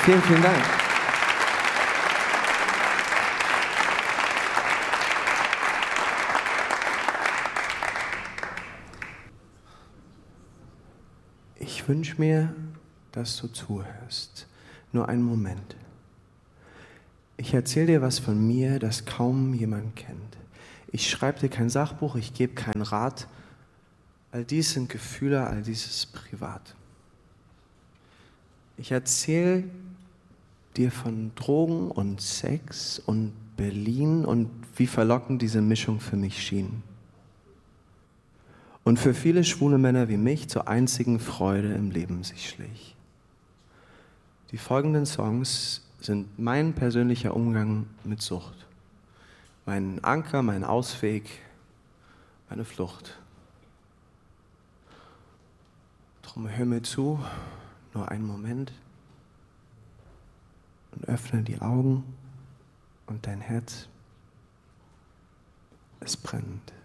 Vielen, vielen Dank. Ich wünsche mir, dass du zuhörst. Nur einen Moment. Ich erzähle dir was von mir, das kaum jemand kennt. Ich schreibe dir kein Sachbuch, ich gebe keinen Rat. All dies sind Gefühle, all dies ist privat. Ich erzähle dir von Drogen und Sex und Berlin und wie verlockend diese Mischung für mich schien. Und für viele schwule Männer wie mich zur einzigen Freude im Leben sich schlich. Die folgenden Songs sind mein persönlicher Umgang mit Sucht. Mein Anker, mein Ausweg, meine Flucht. Drum hör mir zu, nur einen Moment und öffne die Augen und dein Herz, es brennt.